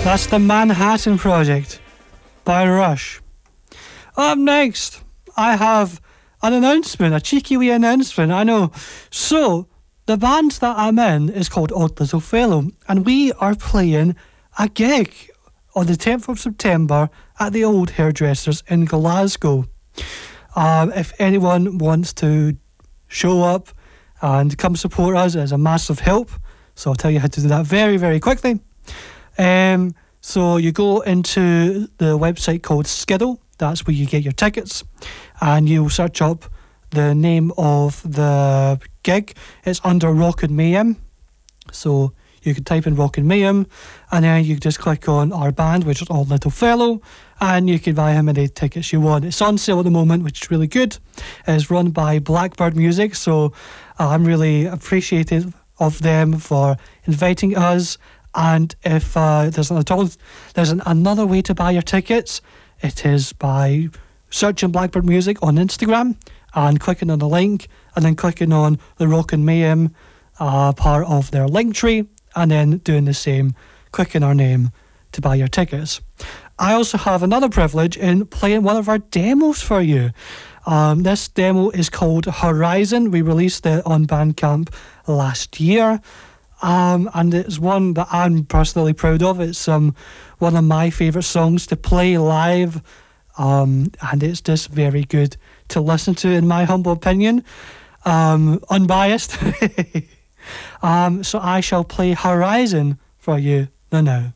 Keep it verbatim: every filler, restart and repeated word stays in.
That's the Manhattan Project by Rush. Up next, I have an announcement, a cheeky wee announcement, I know. So, the band that I'm in is called Odd Little Fellow, and we are playing a gig on the tenth of September at the Old Hairdressers in Glasgow. Um, if anyone wants to show up and come support us, it's a massive help. So I'll tell you how to do that very, very quickly. Um, so you go into the website called Skiddle. That's where you get your tickets, and you'll search up the name of the gig. It's under Rockin' Mayhem. So you can type in Rockin' Mayhem, and then you just click on our band, which is Odd Little Fellow, and you can buy how many tickets you want. It's on sale at the moment, which is really good. It's run by Blackbird Music, so I'm really appreciative of them for inviting us. And if uh, there's, an, there's an, another way to buy your tickets, it is by searching Blackbird Music on Instagram and clicking on the link, and then clicking on the Rockin' Mayhem uh, part of their link tree, and then doing the same, clicking our name to buy your tickets. I also have another privilege in playing one of our demos for you. Um, this demo is called Horizon. We released it on Bandcamp last year. Um, and it's one that I'm personally proud of. It's um, one of my favourite songs to play live, um, and it's just very good to listen to, in my humble opinion. Um, unbiased. um, so I shall play Horizon for you now.